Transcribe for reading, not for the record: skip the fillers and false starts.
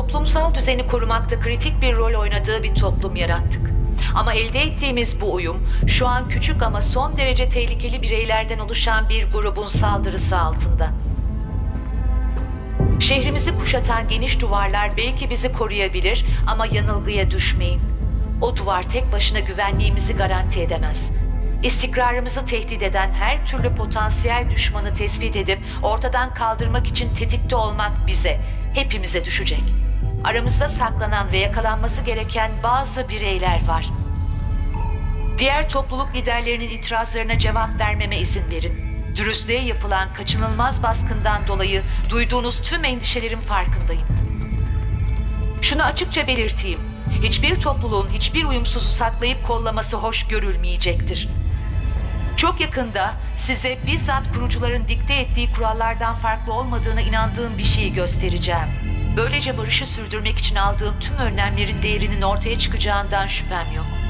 toplumsal düzeni korumakta kritik bir rol oynadığı bir toplum yarattık. Ama elde ettiğimiz bu uyum, şu an küçük ama son derece tehlikeli bireylerden oluşan bir grubun saldırısı altında. Şehrimizi kuşatan geniş duvarlar belki bizi koruyabilir ama yanılgıya düşmeyin. O duvar tek başına güvenliğimizi garanti edemez. İstikrarımızı tehdit eden her türlü potansiyel düşmanı tespit edip ortadan kaldırmak için tetikte olmak bize, hepimize düşecek. Aramızda saklanan ve yakalanması gereken bazı bireyler var. Diğer topluluk liderlerinin itirazlarına cevap vermeme izin verin. Dürüstlüğe yapılan kaçınılmaz baskından dolayı duyduğunuz tüm endişelerin farkındayım. Şunu açıkça belirteyim. Hiçbir topluluğun hiçbir uyumsuzu saklayıp kollaması hoş görülmeyecektir. Çok yakında size bizzat kurucuların dikte ettiği kurallardan farklı olmadığına inandığım bir şeyi göstereceğim. Böylece barışı sürdürmek için aldığım tüm önlemlerin değerinin ortaya çıkacağından şüphem yok.